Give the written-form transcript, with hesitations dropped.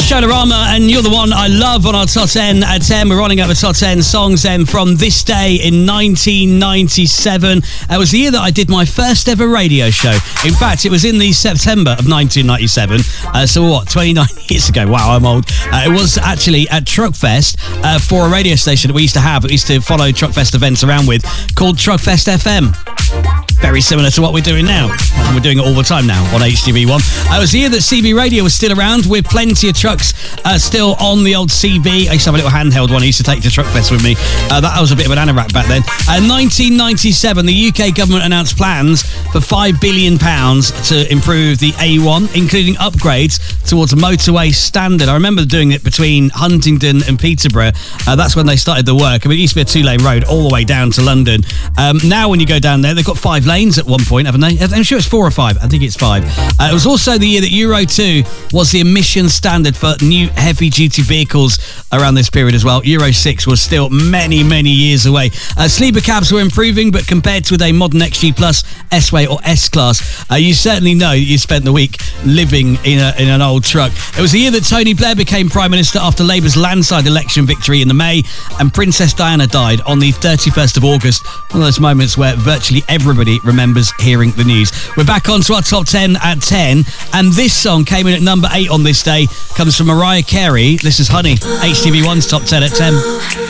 Shadorama, and you're the one I love on our top 10 at 10. We're running up the top 10 songs then from this day in 1997. It was the year that I did my first ever radio show. In fact, it was in the September of 1997. So what, 29 years ago? Wow, I'm old. It was actually at Truckfest for a radio station that we used to have. We used to follow Truckfest events around with, called Truckfest FM. Very similar to what we're doing now. And we're doing it all the time now on HTV1. It was the year that CB Radio was still around, with plenty of trucks still on the old CB. I used to have a little handheld one I used to take to Truckfest with me. That was a bit of an anorak back then. 1997, the UK government announced plans for £5 billion to improve the A1, including upgrades towards a motorway standard. I remember doing it between Huntingdon and Peterborough. That's when they started the work. I mean, it used to be a two-lane road all the way down to London. Now when you go down there, they've got 5 lanes at one point, haven't they? I'm sure it's 4 or 5. I think it's 5. It was also the year that Euro 2 was the emission standard for new heavy-duty vehicles around this period as well. Euro 6 was still many, many years away. Sleeper cabs were improving, but compared to a modern XG Plus, S-Way or S-Class, you certainly know that you spent the week living in an old truck. It was the year that Tony Blair became Prime Minister after Labour's landslide election victory in the May, and Princess Diana died on the 31st of August. One of those moments where virtually everybody remembers hearing the news. We're back onto our top 10 at 10, and this song came in at number 8 on this day. Comes from Mariah Carey. This is Honey, HTV1's top 10 at 10.